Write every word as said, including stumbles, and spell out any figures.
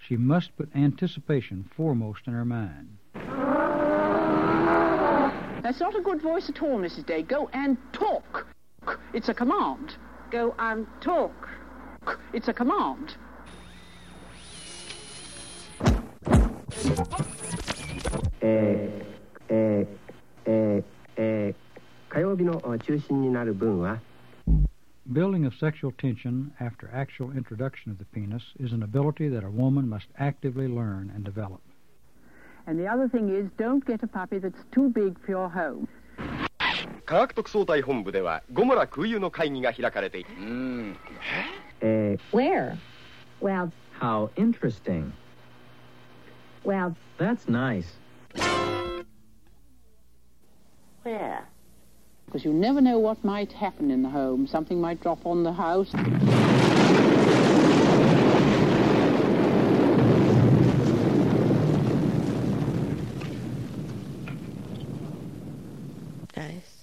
She must put anticipation foremost in her mind. That's not a good voice at all, Missus Day. Go and talk. It's a command. Go and talk. It's a command. えーえーえーえー火曜日の中心になる文は Building of sexual tension after actual introduction of the penis is an ability that a woman must actively learn and develop. And the other thing is, don't get a puppy that's too big for your home. 科学特捜隊本部ではゴモラ空輸の会議が開かれている。うーん。 えー Where? Well, How interesting. well, That's nice. where? Because you never know what might happen in the home. Something might drop on the house. Guys.